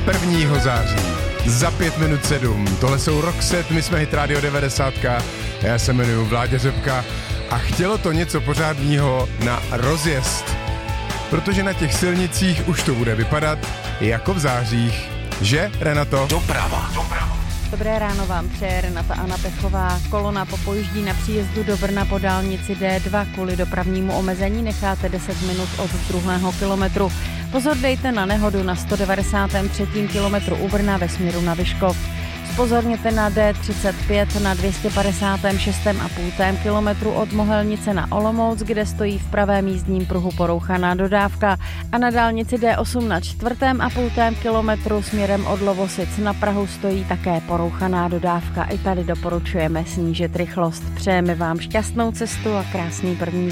1. září. Za 5 minut 7. Tohle jsou Roxette, my jsme Hit Radio 90. Já se jmenuji Vláďa Řepka a chtělo to něco pořádného na rozjezd. Protože na těch silnicích už to bude vypadat jako v zářích. Že, Renato? Doprava. Dobré ráno vám přeje Renata Anna Pechová. Kolona popojíždí na příjezdu do Brna po dálnici D2. Kvůli dopravnímu omezení necháte 10 minut od 2. kilometru. Pozor dejte na nehodu na 193. kilometru u Brna ve směru na Vyškov. Pozorněte na D35 na 256,5 kilometru od Mohelnice na Olomouc, kde stojí v pravém jízdním pruhu porouchaná dodávka, a na dálnici D8 na 4,5 kilometru směrem od Lovosic na Prahu stojí také porouchaná dodávka. I tady doporučujeme snížit rychlost. Přejeme vám šťastnou cestu a krásný 1.